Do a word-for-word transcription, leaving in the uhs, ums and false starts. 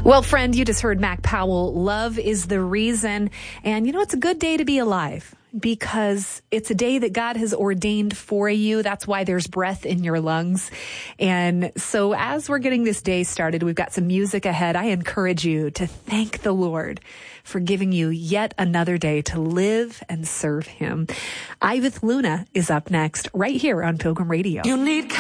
Well, friend, you just heard Mac Powell. Love is the reason. And you know, it's a good day to be alive because it's a day that God has ordained for you. That's why there's breath in your lungs. And so as we're getting this day started, we've got some music ahead. I encourage you to thank the Lord for giving you yet another day to live and serve him. I with Luna is up next right here on Pilgrim Radio. You need